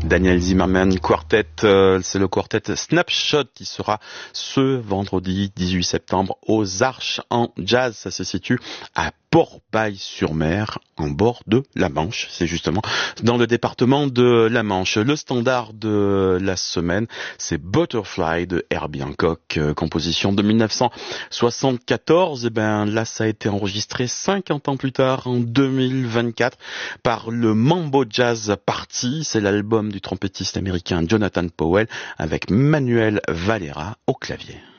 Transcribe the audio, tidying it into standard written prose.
Daniel Zimmerman Quartet, c'est le quartet Snapshot qui sera ce vendredi 18 septembre aux Arches en Jazz. Ça se situe à Port-Bail-sur-Mer, en bord de la Manche. C'est justement dans le département de la Manche. Le standard de la semaine, c'est Butterfly de Herbie Hancock, composition de 1974. Et ben là, ça a été enregistré 50 ans plus tard, en 2024, par le Mambo Jazz Party. C'est l'album du trompettiste américain Jonathan Powell avec Manuel Valera au clavier.